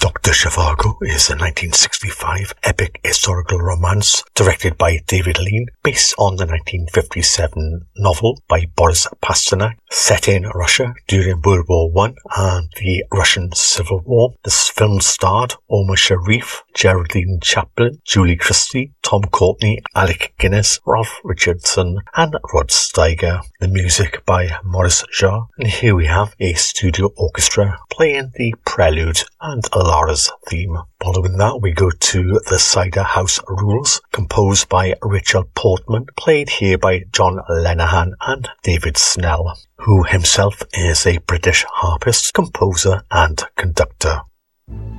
Dr. Zhivago is a 1965 epic historical romance directed by David Lean, based on the 1957 novel by Boris Pasternak, set in Russia during World War I and the Russian Civil War. This film starred Omar Sharif, Geraldine Chaplin, Julie Christie, Tom Courtenay, Alec Guinness, Ralph Richardson and Rod Steiger. The music by Maurice Jarre, and here we have a studio orchestra playing the prelude and Lara's theme. Following that, we go to The Cider House Rules, composed by Rachel Portman, played here by John Lenihan and David Snell, who himself is a British harpist, composer and conductor.